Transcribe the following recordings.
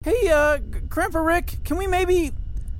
Hey, Grandpa Rick, can we maybe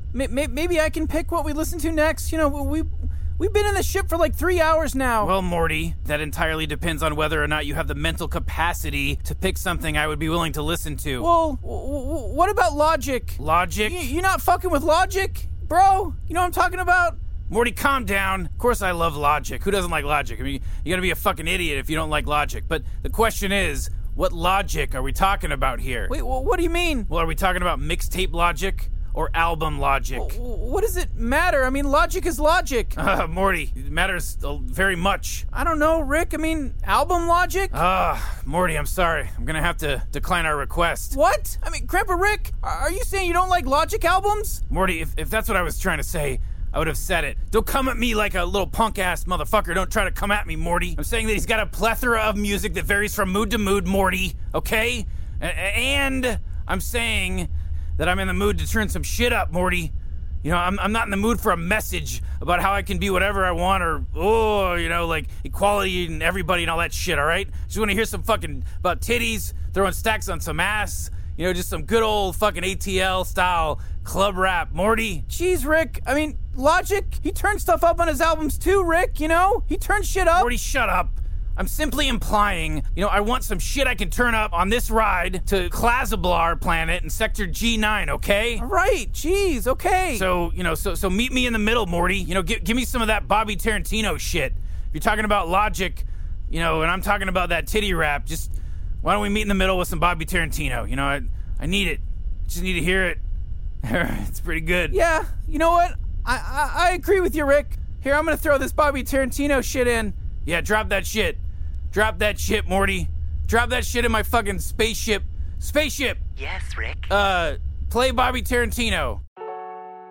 I can pick what we listen to next? You know, we've been in the ship for like 3 hours now. Well, Morty, that entirely depends on whether or not you have the mental capacity to pick something I would be willing to listen to. Well, what about Logic? Logic? You not fucking with Logic, bro? You know what I'm talking about? Morty, calm down. Of course I love Logic. Who doesn't like Logic? I mean, you gotta be a fucking idiot if you don't like Logic. But the question is, what Logic are we talking about here? Wait, what do you mean? Well, are we talking about mixtape Logic or album Logic? What does it matter? I mean, Logic is Logic. Morty, it matters very much. I don't know, Rick. I mean, album Logic? Morty, I'm sorry. I'm gonna have to decline our request. What? I mean, Grandpa Rick, are you saying you don't like Logic albums? Morty, if that's what I was trying to say, I would have said it. Don't come at me like a little punk-ass motherfucker. Don't try to come at me, Morty. I'm saying that he's got a plethora of music that varies from mood to mood, Morty, okay? And I'm saying that I'm in the mood to turn some shit up, Morty. You know, I'm not in the mood for a message about how I can be whatever I want or, like equality and everybody and all that shit, all right? Just want to hear some fucking about titties, throwing stacks on some ass, just some good old fucking ATL style club rap, Morty. Jeez, Rick. I mean, Logic, he turns stuff up on his albums too, Rick, He turns shit up. Morty, shut up. I'm simply implying, I want some shit I can turn up on this ride to Klazablar planet in Sector G9, okay? All right, jeez, okay. So, so meet me in the middle, Morty. Give me some of that Bobby Tarantino shit. If you're talking about Logic, and I'm talking about that titty rap, just why don't we meet in the middle with some Bobby Tarantino? I need it. Just need to hear it. It's pretty good. Yeah, you know what? I agree with you, Rick. Here, I'm gonna throw this Bobby Tarantino shit in. Yeah, drop that shit. Drop that shit, Morty. Drop that shit in my fucking spaceship. Spaceship! Yes, Rick? Play Bobby Tarantino.